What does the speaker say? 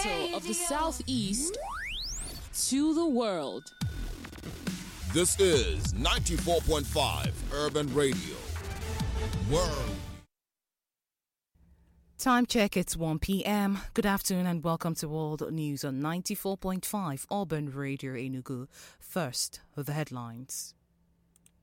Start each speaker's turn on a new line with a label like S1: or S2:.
S1: capital of the Southeast to the world.
S2: This is 94.5 Urban Radio. World.
S3: Time check, it's 1 p.m. Good afternoon and welcome to World News on 94.5 Urban Radio Enugu. First, the headlines.